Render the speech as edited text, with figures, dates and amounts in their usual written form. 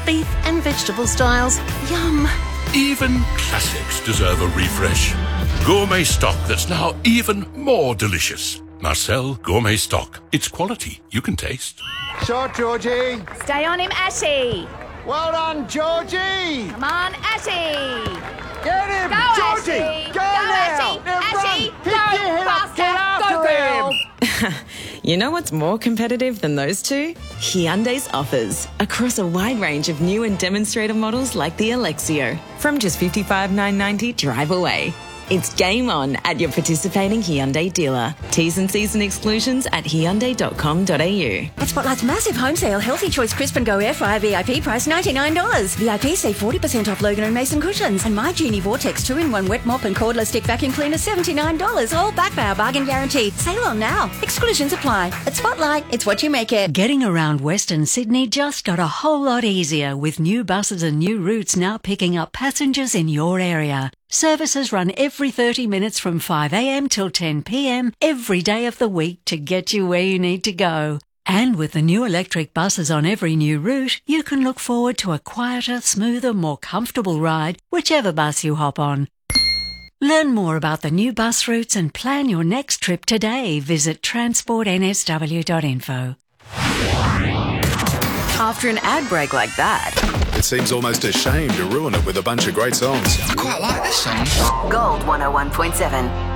beef and vegetable styles. Yum. Even classics deserve a refresh. Gourmet stock that's now even more delicious. Marcel Gourmet Stock. It's quality you can taste. Shot, Georgie. Stay on him, Ashy. Well done, Georgie. Come on, Ashy. Get him, Go, Georgie. Ashy. Go Go, now. Ashy. Now Ashy. run. Go, Pick your head up. faster. Get after Go, girl. him. You know what's more competitive than those two? Hyundai's offers across a wide range of new and demonstrator models like the Alexio from just $55,990 drive away. It's game on at your participating Hyundai dealer. T's and C's and exclusions at hyundai.com.au. At Spotlight's massive home sale, Healthy Choice Crisp and Go Air Fryer VIP price $99. VIP save 40% off Logan and Mason cushions. And My Genie Vortex 2-in-1 wet mop and cordless stick vacuum cleaner $79. All back by our bargain guarantee. Sale on now. Exclusions apply. At Spotlight, it's what you make it. Getting around Western Sydney just got a whole lot easier with new buses and new routes now picking up passengers in your area. Services run every 30 minutes from 5 a.m. till 10 p.m. every day of the week to get you where you need to go. And with the new electric buses on every new route, you can look forward to a quieter, smoother, more comfortable ride, whichever bus you hop on. Learn more about the new bus routes and plan your next trip today. Visit transportnsw.info. After an ad break like that, it seems almost a shame to ruin it with a bunch of great songs. I quite like this song. Gold 101.7.